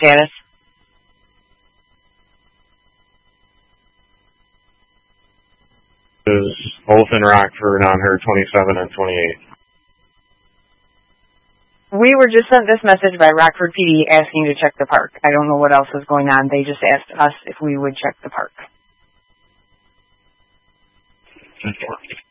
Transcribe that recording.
status? Is both in Rockford on her 27 and 28. We were just sent this message by Rockford PD asking to check the park. I don't know what else is going on. They just asked us if we would check the park.